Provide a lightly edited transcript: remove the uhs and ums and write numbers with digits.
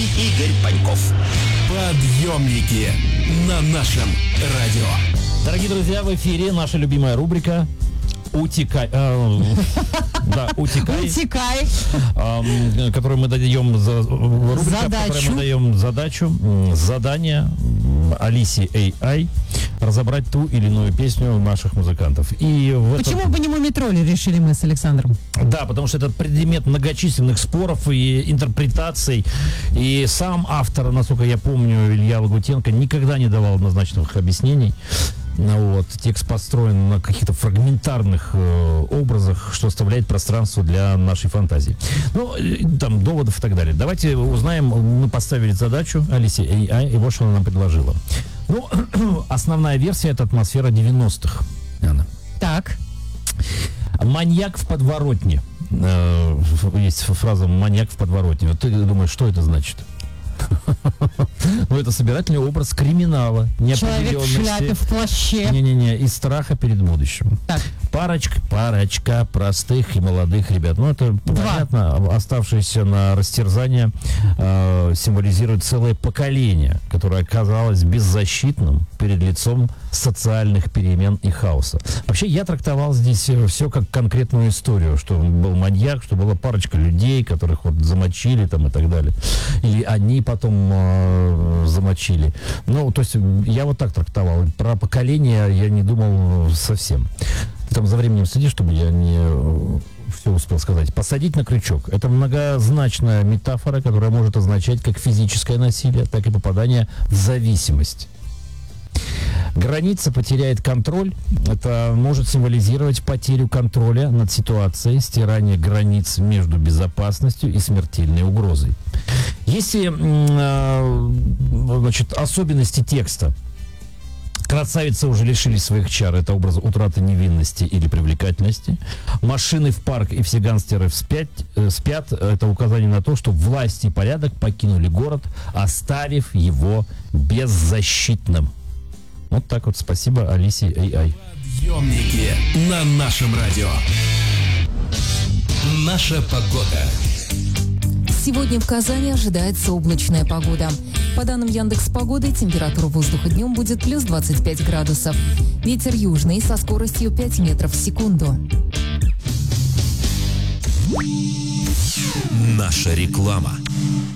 Игорь Паньков. Подъемники на нашем радио. Дорогие друзья, в эфире наша любимая рубрика «Утекай». Да, «Утекай». Которую мы даем задание Алисе AI разобрать ту или иную песню наших музыкантов. Почему бы не мумитроли, решили мы с Александром? Да, потому что это предмет многочисленных споров и интерпретаций. И сам автор, насколько я помню, Илья Лагутенко, никогда не давал однозначных объяснений. Вот. Текст построен на каких-то фрагментарных образах, что оставляет пространство для нашей фантазии. Ну, там, доводов и так далее. Давайте узнаем, мы поставили задачу Алисе AI, и вот что она нам предложила. Ну, основная версия — это атмосфера 90-х. Так. Маньяк в подворотне. Есть фраза «маньяк в подворотне». Вот ты думаешь, что это значит? Ну, это собирательный образ криминала, Человек в шляпе, в плаще. Не-не-не, и страха перед будущим. Так. Парочка простых и молодых ребят. Ну, это понятно, оставшиеся на растерзание символизирует целое поколение, которое оказалось беззащитным перед лицом социальных перемен и хаоса. Вообще, я трактовал здесь все как конкретную историю, что был маньяк, что была парочка людей, которых вот замочили там и так далее. Или они потом замочили. Ну, то есть, я вот так трактовал. Про поколение я не думал совсем. Ты там за временем следи, чтобы я не все успел сказать. Посадить на крючок. Это многозначная метафора, которая может означать как физическое насилие, так и попадание в зависимость. Граница потеряет контроль. Это может символизировать потерю контроля над ситуацией, стирание границ между безопасностью и смертельной угрозой. Если, значит, особенности текста. Красавицы уже лишились своих чар. Это образ утраты невинности или привлекательности. Машины в парк и все гангстеры спят. Это указание на то, что власть и порядок покинули город, оставив его беззащитным. Вот так вот. Спасибо Алисе AI. Подъемники на нашем радио. Наша погода. Сегодня в Казани ожидается облачная погода. По данным Яндекс.Погоды, температура воздуха днем будет плюс 25 градусов. Ветер южный со скоростью 5 метров в секунду. Наша реклама.